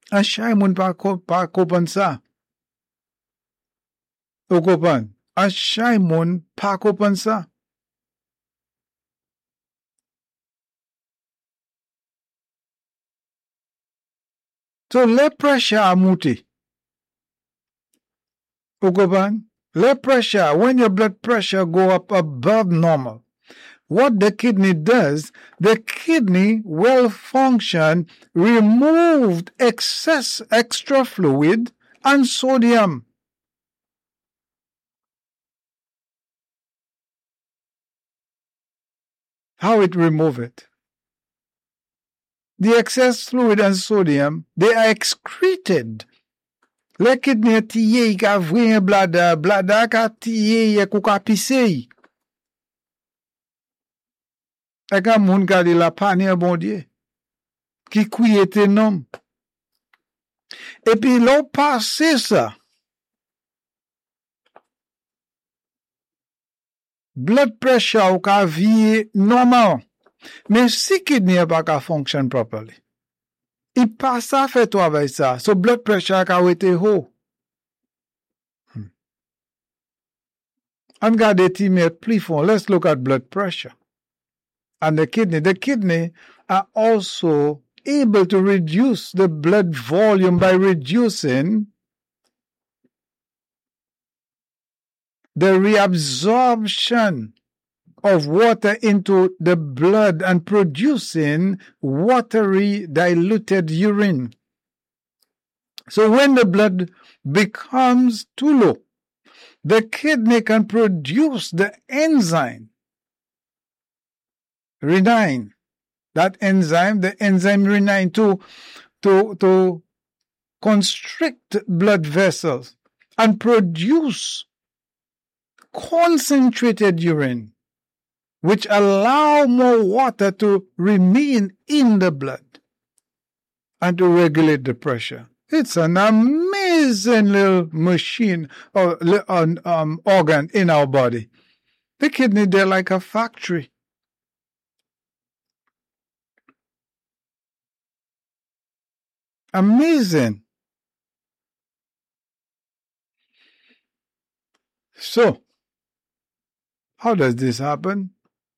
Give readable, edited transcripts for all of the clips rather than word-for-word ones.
An chay moun pa kopan sa. Ou kopan? An chay moun pa kopan sa. So, le pressure a mouti. Ou kopan? Le pressure, when your blood pressure go up above normal, what the kidney does, the kidney will function, removed extra fluid and sodium. How it remove it? The excess fluid and sodium, they are excreted. Le kidney tiye ka vwe blada ka tiye kou ka pise. E ka moun ka di la panye bon Dieu. Ki kouye te nom. E pi l'on passe ça. Blood pressure ou ka vie normal. Mais si kidney pa ka function properly, I pa sa fait travail ça. So blood pressure ka wete ho. And gade ti met pli fon. Let's look at blood pressure. And the kidney are also able to reduce the blood volume by reducing the reabsorption of water into the blood and producing watery diluted urine. So when the blood becomes too low, the kidney can produce the enzyme renine. That enzyme, the enzyme renine, to constrict blood vessels and produce concentrated urine, which allow more water to remain in the blood and to regulate the pressure. It's an amazing little machine or organ in our body. The kidney, they're like a factory. Amazing. So, how does this happen?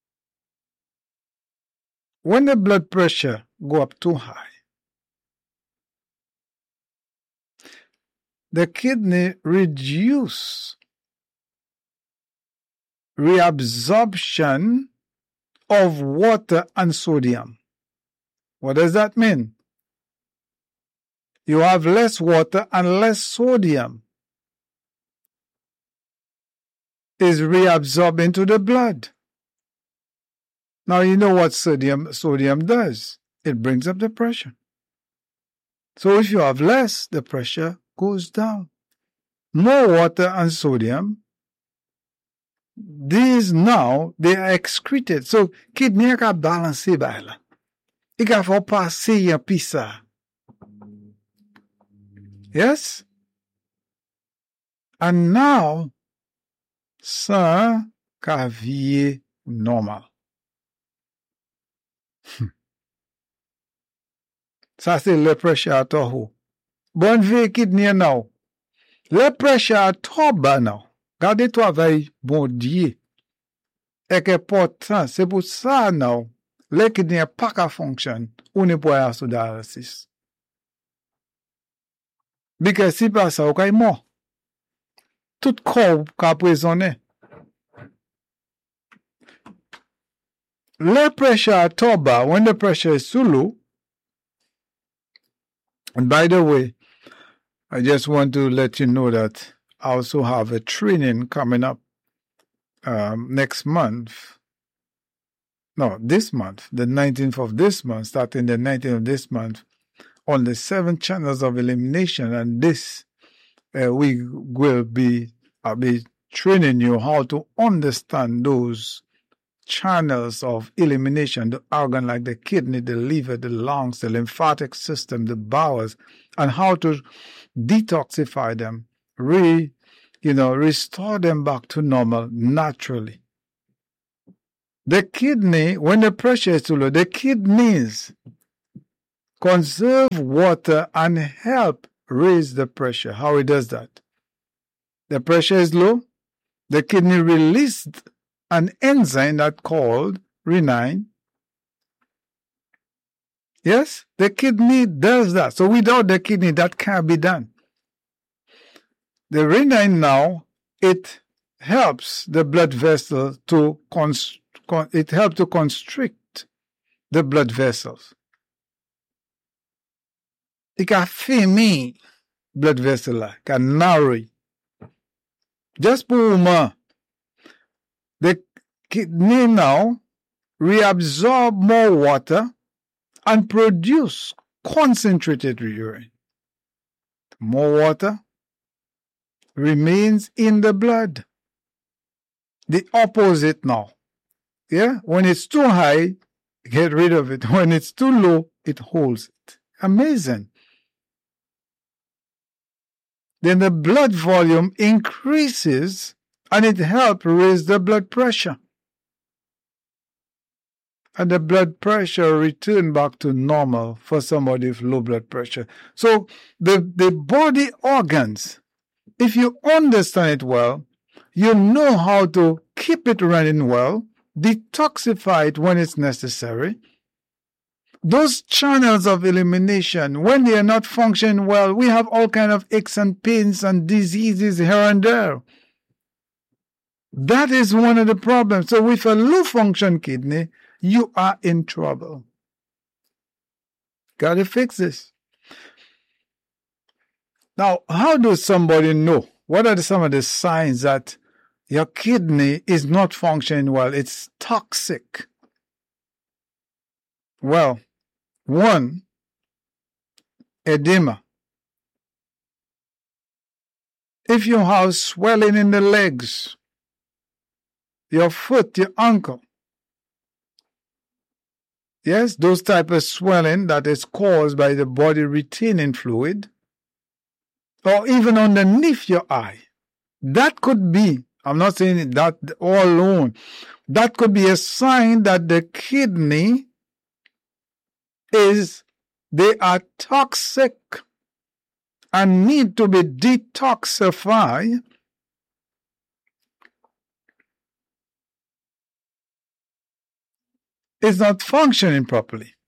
When the blood pressure go up too high, the kidney reduce reabsorption of water and sodium. What does that mean? You have less water and less sodium is reabsorbed into the blood. Now you know what sodium does. It brings up the pressure. So if you have less, the pressure goes down. More water and sodium, these now, they are excreted. So kidney ka balance ba la. I ka fò passe yon pisa. Yes? And now, ça ka vie normal. Ça c'est le pressure à toho. Bonne vie kidney now. Le pressure à toba now. Gardez travail bon Dieu. Et que pourtant, c'est pour ça now, le kidney pas ka function, ou ne peut pas sous dialysis. Because si pas ça, ou kay mort. Tout corps ka prisonné. Le pressure at toba, when the pressure is too low, and by the way, I just want to let you know that I also have a training coming up next month. No, this month, the 19th of this month, starting the 19th of this month, on the 7 channels of elimination. And this we will be, I'll be training you how to understand those channels of elimination, the organ like the kidney, the liver, the lungs, the lymphatic system, the bowels, and how to detoxify them, restore them back to normal naturally. The kidney, when the pressure is too low, the kidneys conserve water and help raise the pressure. How it does that? The pressure is low. The kidney released an enzyme that's called renin. Yes, the kidney does that. So without the kidney, that can't be done. The renin now, it helps the blood vessel to constrict the blood vessels. It can fermer blood vessel, can narrow. Just pour the kidney now reabsorb more water and produce concentrated urine. More water remains in the blood. The opposite now. Yeah? When it's too high, get rid of it. When it's too low, it holds it. Amazing. Then the blood volume increases and it helps raise the blood pressure. And the blood pressure return back to normal for somebody with low blood pressure. So the body organs, if you understand it well, you know how to keep it running well, detoxify it when it's necessary. Those channels of elimination, when they are not functioning well, we have all kinds of aches and pains and diseases here and there. That is one of the problems. So with a low function kidney, you are in trouble. Got to fix this. Now, how does somebody know? What are some of the signs that your kidney is not functioning well? It's toxic. Well, one, edema. If you have swelling in the legs, your foot, your ankle, yes, those type of swelling that is caused by the body retaining fluid, or even underneath your eye, that could be, I'm not saying that all alone, that could be a sign that the kidney they are toxic and need to be detoxified. It's not functioning properly.